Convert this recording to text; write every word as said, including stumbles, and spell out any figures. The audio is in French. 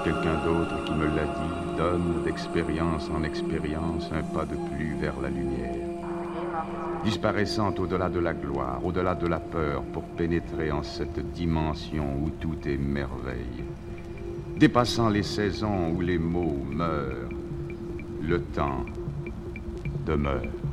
quelqu'un d'autre qui me l'a dit, donne d'expérience en expérience un pas de plus vers la lumière. Disparaissant au-delà de la gloire, au-delà de la peur, pour pénétrer en cette dimension où tout est merveille. Dépassant les saisons où les mots meurent, le temps demeure.